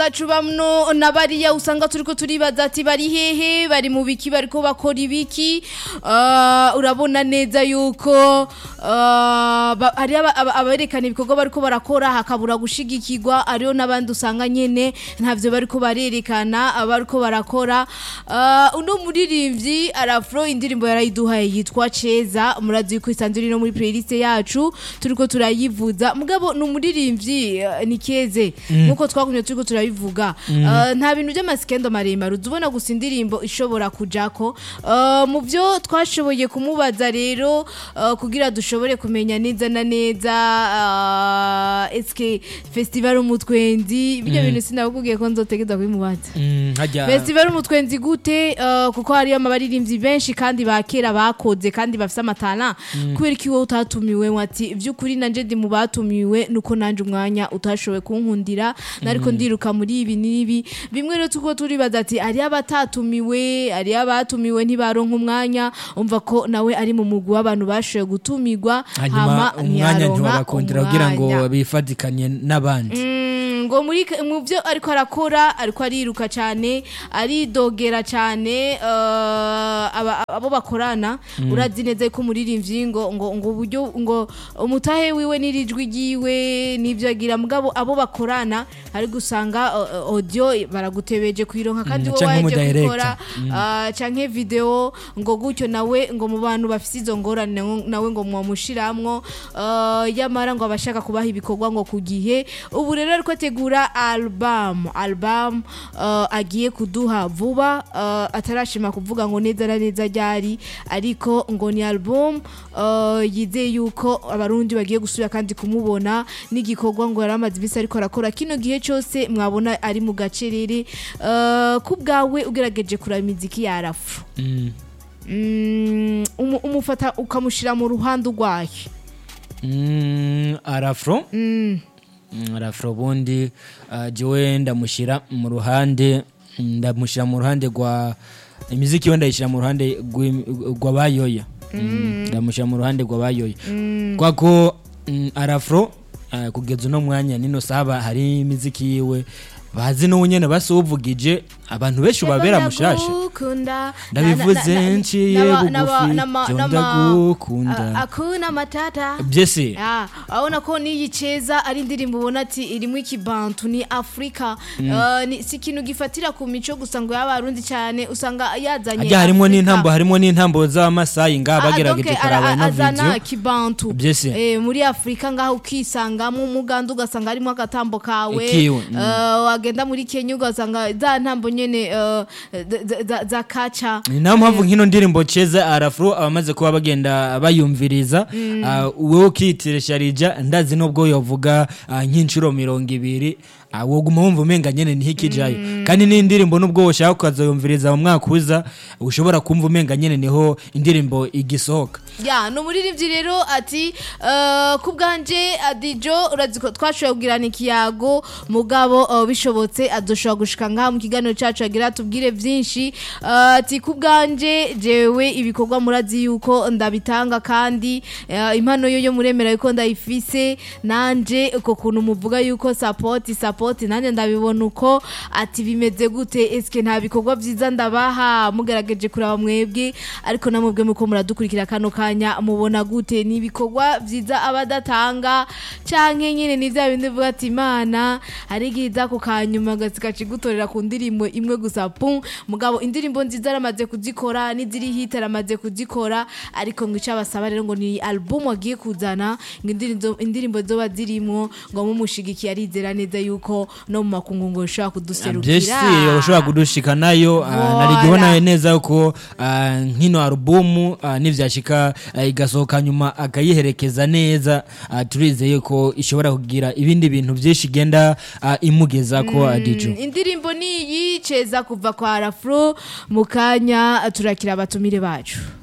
Gacubamno nabariya usanga turiko turibaza ati bari hehe bari mu biki bariko bakora ibiki urabona neza yuko ari aberekana ibikorwa bariko barakora hakabura gushigikirwa ariyo nabandi usanga nyene ntavyo bariko barerekana abariko barakora uno muririmbyi Arafro indirimbo yarayiduhaye yitwa Cheza murazi yuko isanzwe no muri playlist yacu turiko turayivuza mugabo no muririmbyi nikeze nkuko twakunye turiko turabivuga nta bintu by'amasikendo maremare uzubona gusa indirimbo ishobora kujako mu byo twashoboye kumubaza rero kugira dushobore kumenya neza na neza eske festival umutwenzi bijya bintu sinabukubwiye ko nzotegeza kubimubaza festival umutwenzi gute kuko hari amabaririmbyi benshi kandi bakera bakoze kandi bafite amatana kubera ki wowe utatumiwe wati byukuri nanje ndi mu batumiwe nuko nanje umwanya utashoboye kunkundira nariko ndiruka muri ibi nibi bimwe rero tuko turibaza ati ari abatatumiwe ari abatumiwe ntibaronka umwanya umva ko nawe ari mu mugwi w'abantu bashoye gutumirwa hama umwanya ntibakondera kugira ngo bifatikanye n'abandi ngo muri mu byo ariko arakora ariko ariruka cyane aridogera cyane abo bakorana urazi neza ko muririmbyi ngo uburyo ngo umutahe wiwe nirijwi giwe nivyo agira mugabo abo bakorana ari gusanga audio baragutebeje kwironka kandi wo waje gukora canke video ngo gutyo nawe ngo mu bantu bafise izo ngorane nawe ngo mwamushiramwo yamara ngo abashaka kubaha ibikorwa ngo kugihe ubu rero ariko tegura album agiye kuduha vuba atarashima kuvuga ngo neza na neza ryari ariko ngo ni album yizeye yuko abarundi bagiye gusubira kandi kumubona n'igikorwa ngo yaramaze ibisa ariko arakora kino gihe cyose mwabona ari mu gacerere kubgawe ugerageje kuraba imiziki ya Arafro umufata ukamushira mu ruhande rwaye Arafro Arafro bundi jewe ndamushira mu ruhande rwa imiziki wenda yishira mu ruhande rw'abayoya ndamushira mu ruhande rw'abayoya kwako Arafro kugeza no mwanya nino saba hari imiziki yiwe bazi no nyene basuvugije abantu benshi babera mushasha ndabivuze nciye bugufi ndagukunda akuna matata byese abona ko niyi Cheza ari indirimbo ubona ati irimo ikibantu ni Afrika si kintu gifatira ku mico gusa ngo y'abarundi cyane usanga yazanye harimo n'intambo z'amasayi ngabagerageje kuraba no video azana kibantu byese muri Afrika ngaho ukisangamo umuganda ugasanga harimo agatambo kawe wagenda muri Kenya ugasanga za ntambo nyene za kacha ni nayo mpamvu nkino ndirimbo Cheza Arafro abamaze kuba bagenda bayumviriza wewe ukitiresha rija ndazi nubwo yovuga nk'incuro 200 woguma wumva umenga nyene ni hikijayo kandi ni indirimbo nubwo woshaka kuzayumviriza mu mwaka uza ushobora kumva umenga nyene niho indirimbo igisohoka no muririmbyi rero ati kubganje Adijo uraziko twashoye kugirana ikiyago mugabo bishobotse adoshobora gushika ngaha mu kiganiro cyacu agira tubwire byinshi ati kubganje jewe ibikorwa murazi yuko ndabitanga kandi impano yo muremera yuko ndayifise nanje uko kuntu muvuga yuko support nanje ndabibona uko ati bimeze gute eske nta bikorwa byiza ndabaha mugerageje kuraba mwebwe ariko namubwe muko muradukurikira kano kanya mubona gute ni bikorwa byiza abadatanga canke nyine ni bya bindi vuga ati Imana ari giza ku kanyuma gasikaci ku ndirimbo imwe gusa pum mugabo indirimbo nziza aramaze kuzikora n'iziri hit aramaze kuzikora ariko ngo icabasaba rero ngo ni album agiye kuzana ngo indirimbo zoba zirimo ngo mumushigikiye arizera neza yuko no mu makungu ngo ushaka kuduserukira byese ushaka kudushika nayo narigibona neza yuko nkino album nivyashika igasohoka nyuma akayiherekeza neza turizeye ko ishobora kugira ibindi bintu byinshi genda imugeza ko Adijo indirimbo ni Cheza kuva kwa Arafro mukanya turakira abatumire bacu.